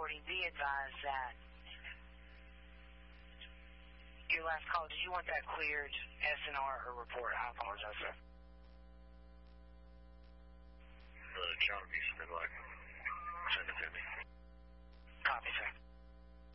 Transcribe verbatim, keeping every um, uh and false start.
recording, be advised that your last call, did you want that cleared S N R or report? I apologize, sir.